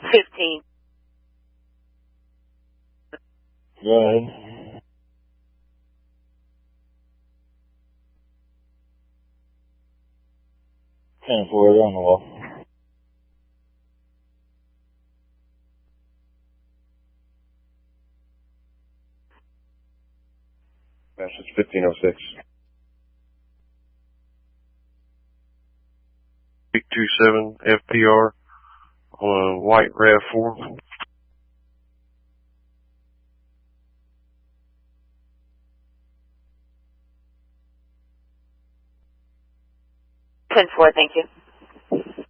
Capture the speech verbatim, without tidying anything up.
Fifteen. Go ahead. Ten four, they're on the wall. That's just fifteen oh six. eight two seven F P R on a white RAV four. Ten four, thank you.